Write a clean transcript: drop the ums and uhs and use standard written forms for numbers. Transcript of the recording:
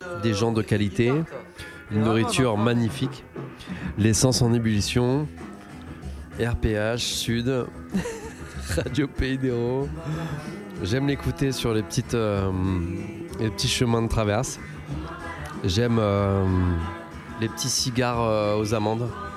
des gens de qualité, une nourriture magnifique, l'essence en ébullition, RPH, Sud, Radio Pays d'Hérault. J'aime l'écouter sur les petits chemins de traverse. J'aime les petits cigares aux amandes.